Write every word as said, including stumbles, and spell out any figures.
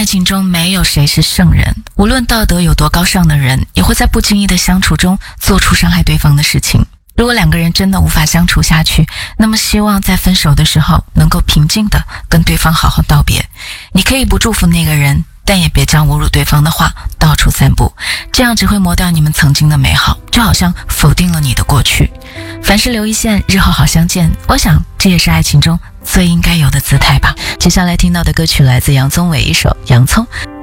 情中没有谁是圣人，无论道德有多高尚的人，也会在不经意的相处中做出伤害对方的事情。如果两个人真的无法相处下去，那么希望在分手的时候能够平静地跟对方好好道别。你可以不祝福那个人，但也别将侮辱对方的话到处散布，这样只会磨掉你们曾经的美好，就好像否定了你的过去。凡事留一线，日后好相见，我想这也是爱情中最应该有的姿态吧。接下来听到的歌曲来自杨宗纬一首《洋葱》。